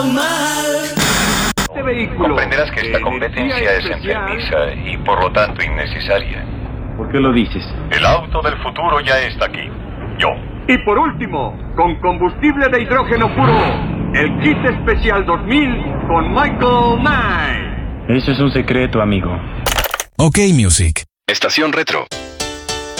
Este vehículo Comprenderás que esta competencia es enfermiza y por lo tanto innecesaria. ¿Por qué lo dices? El auto del futuro ya está aquí. Yo. Y por último, con combustible de hidrógeno puro, el kit especial 2000 con Michael Knight. Eso es un secreto, amigo. OK Music. Estación Retro.